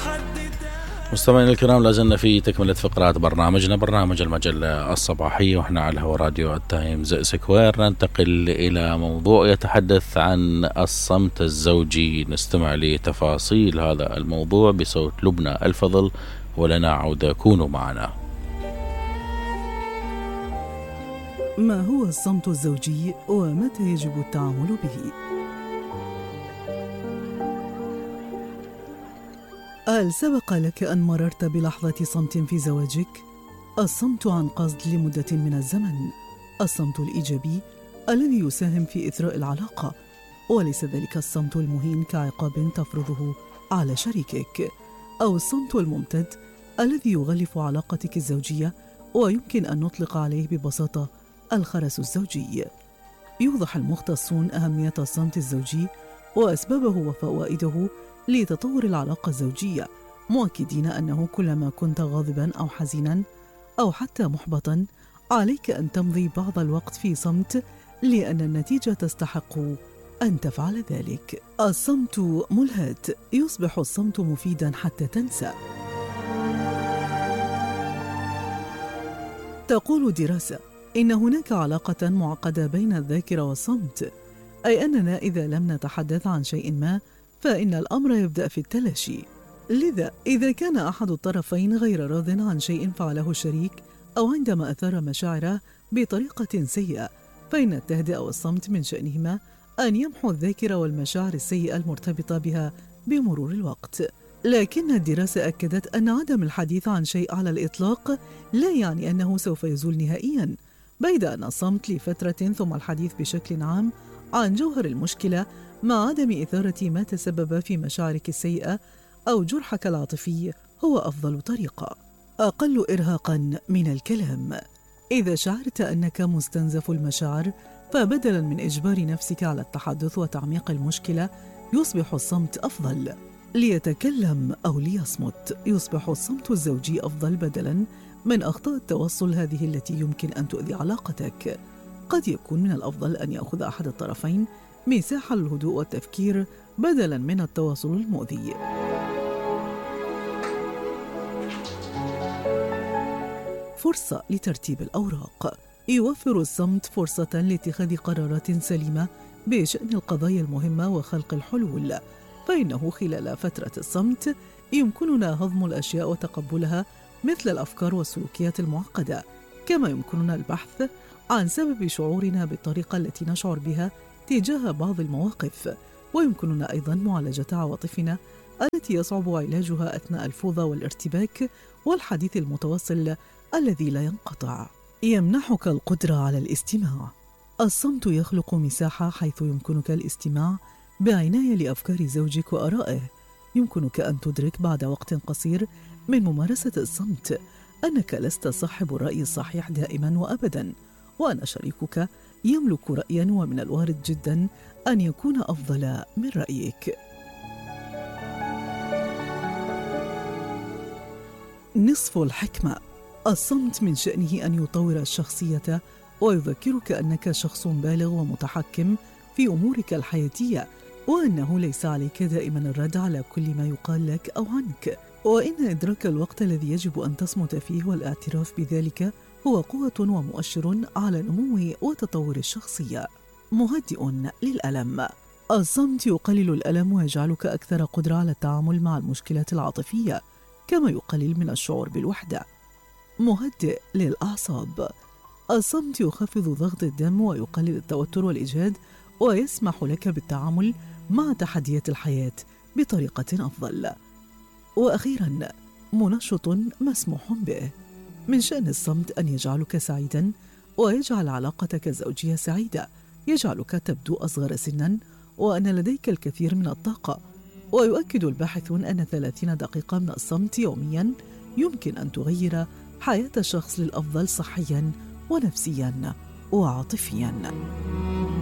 مستمعينا الكرام، لازلنا في تكملة فقرات برنامجنا، برنامج المجلة الصباحية، وإحنا على هوا راديو التايمز سكوير. ننتقل إلى موضوع يتحدث عن الصمت الزوجي. نستمع لتفاصيل هذا الموضوع بصوت لبنى الفضل، ولنا عودة. كونوا معنا. ما هو الصمت الزوجي ومتى يجب التعامل به؟ هل سبق لك أن مررت بلحظة صمت في زواجك؟ الصمت عن قصد لمدة من الزمن، الصمت الإيجابي الذي يساهم في إثراء العلاقة، وليس ذلك الصمت المهين كعقاب تفرضه على شريكك، أو الصمت الممتد الذي يغلف علاقتك الزوجية ويمكن أن نطلق عليه ببساطة الخرس الزوجي. يوضح المختصون أهمية الصمت الزوجي وأسبابه وفوائده لتطور العلاقة الزوجية، مؤكدين أنه كلما كنت غاضباً أو حزيناً أو حتى محبطاً، عليك أن تمضي بعض الوقت في صمت، لأن النتيجة تستحق أن تفعل ذلك. الصمت ملهت، يصبح الصمت مفيداً حتى تنسى. تقول دراسة إن هناك علاقة معقدة بين الذاكرة والصمت، أي أننا إذا لم نتحدث عن شيء ما فإن الأمر يبدأ في التلاشي. لذا إذا كان أحد الطرفين غير راضٍ عن شيء فعله الشريك أو عندما أثار مشاعره بطريقة سيئة، فإن التهدئة والصمت من شأنهما أن يمحو الذاكرة والمشاعر السيئة المرتبطة بها بمرور الوقت. لكن الدراسة أكدت أن عدم الحديث عن شيء على الإطلاق لا يعني أنه سوف يزول نهائياً، بيد أن الصمت لفترة ثم الحديث بشكل عام عن جوهر المشكلة مع عدم إثارة ما تسبب في مشاعرك السيئة أو جرحك العاطفي هو أفضل طريقة، أقل إرهاقاً من الكلام. إذا شعرت أنك مستنزف المشاعر، فبدلاً من إجبار نفسك على التحدث وتعميق المشكلة، يصبح الصمت أفضل. ليتكلم أو ليصمت، يصبح الصمت الزوجي أفضل بدلاً من أخطاء التوصل هذه التي يمكن أن تؤذي علاقتك. قد يكون من الأفضل أن يأخذ أحد الطرفين مساحة للهدوء والتفكير بدلاً من التواصل المؤذي. فرصة لترتيب الأوراق. يوفر الصمت فرصة لاتخاذ قرارات سليمة بشأن القضايا المهمة وخلق الحلول، فإنه خلال فترة الصمت يمكننا هضم الأشياء وتقبلها مثل الأفكار والسلوكيات المعقدة، كما يمكننا البحث عن سبب شعورنا بالطريقة التي نشعر بها تجاه بعض المواقف، ويمكننا أيضاً معالجة عواطفنا التي يصعب علاجها أثناء الفوضى والارتباك والحديث المتواصل الذي لا ينقطع. يمنحك القدرة على الاستماع. الصمت يخلق مساحة حيث يمكنك الاستماع بعناية لأفكار زوجك وآرائه. يمكنك أن تدرك بعد وقت قصير من ممارسة الصمت أنك لست صاحب الرأي الصحيح دائماً وأبداً، وأن شريكك يملك رأياً ومن الوارد جداً أن يكون أفضل من رأيك. نصف الحكمة. الصمت من شأنه أن يطور الشخصية ويذكرك أنك شخص بالغ ومتحكم في أمورك الحياتية، وأنه ليس عليك دائما الرد على كل ما يقال لك أو عنك، وإن إدراك الوقت الذي يجب أن تصمت فيه والاعتراف بذلك هو قوة ومؤشر على نمو وتطور الشخصية. مهدئ للألم. الصمت يقلل الألم ويجعلك أكثر قدرة على التعامل مع المشكلات العاطفية، كما يقلل من الشعور بالوحدة. مهدئ للأعصاب. الصمت يخفض ضغط الدم ويقلل التوتر والإجهاد، ويسمح لك بالتعامل مع تحديات الحياة بطريقة أفضل. وأخيراً، منشط مسموح به. من شأن الصمت أن يجعلك سعيداً ويجعل علاقتك الزوجية سعيدة، يجعلك تبدو أصغر سناً وأن لديك الكثير من الطاقة. ويؤكد الباحثون أن 30 دقيقة من الصمت يومياً يمكن أن تغير حياة الشخص للأفضل صحياً ونفسياً وعاطفياً.